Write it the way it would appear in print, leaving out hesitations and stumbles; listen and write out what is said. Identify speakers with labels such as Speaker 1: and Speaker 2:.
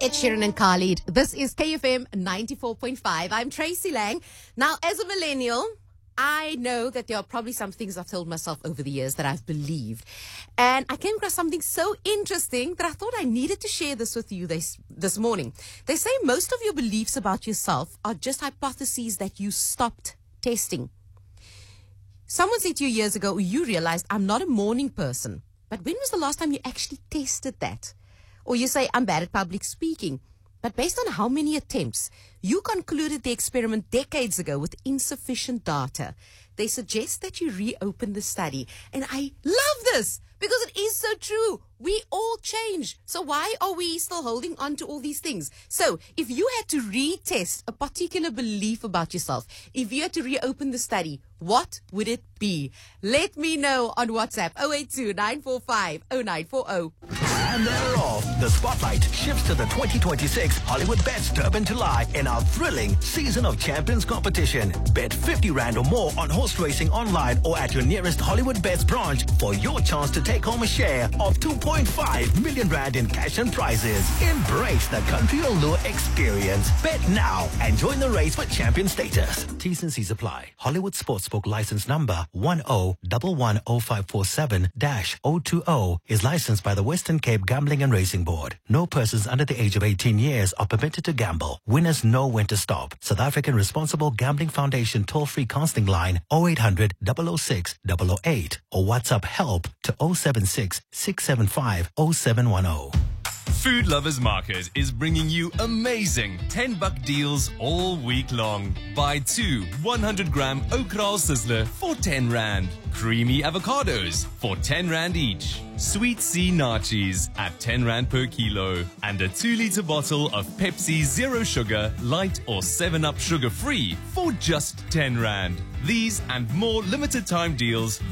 Speaker 1: Ed Sheeran and Khalid. This is KFM 94.5. I'm Tracy Lang. Now, as a millennial, I know that there are probably some things I've told myself over the years that I've believed. And I came across something so interesting that I thought I needed to share this with you this morning. They say most of your beliefs about yourself are just hypotheses that you stopped testing. Someone said to you years ago, you realized I'm not a morning person. But when was the last time you actually tested that? Or you say, I'm bad at public speaking. But based on how many attempts, you concluded the experiment decades ago with insufficient data. They suggest that you reopen the study. And I love this because it is so true. We all change. So why are we still holding on to all these things? So if you had to retest a particular belief about yourself, if you had to reopen the study, what would it be? Let me know on WhatsApp 082-945-0940.
Speaker 2: And they're off. The spotlight shifts to the 2026 Hollywood Bets Durban to Lie in our thrilling Season of Champions competition. Bet 50 Rand or more on horse racing online or at your nearest Hollywood Bets branch for your chance to take home a share of 2.5 million Rand in cash and prizes. Embrace the Country Allure experience. Bet now and join the race for champion status. T's and C's apply. Hollywood Sportsbook license number 10110547-020 is licensed by the Western Cape Gambling and Racing Board. No persons under the age of 18 years are permitted to gamble. Winners know when to stop. South African Responsible Gambling Foundation toll-free counseling line 0800 006 008 or WhatsApp help to 076 675 0710.
Speaker 3: Food Lovers Market is bringing you amazing 10-buck deals all week long. Buy 2 100-gram Okraal Sizzler for 10 Rand. Creamy avocados for 10 Rand each. Sweet Sea Nachos at 10 Rand per kilo. And a 2-liter bottle of Pepsi Zero Sugar, Light or 7-Up Sugar Free for just 10 Rand. These and more limited time deals